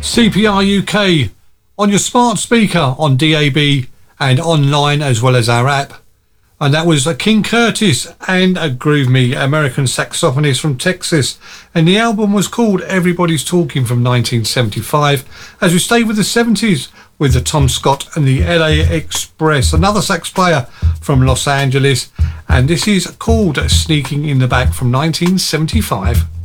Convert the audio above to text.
CPR UK on your smart speaker, on DAB and online, as well as our app. And that was King Curtis and a Groove Me, American saxophonist from Texas. And the album was called Everybody's Talking from 1975. As we stay with the 70s with the Tom Scott and the LA Express, another sax player from Los Angeles. And this is called Sneaking in the Back from 1975.